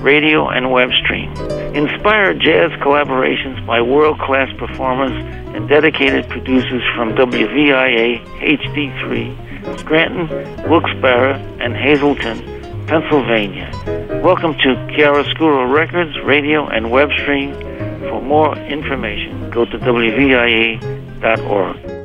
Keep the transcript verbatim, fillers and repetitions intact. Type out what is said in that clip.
radio and web stream. Inspired jazz collaborations by world-class performers and dedicated producers from W V I A H D three, Scranton, Wilkes-Barre, and Hazleton, Pennsylvania. Welcome to Chiaroscuro Records, radio and web stream. For more information, go to W V I A dot org.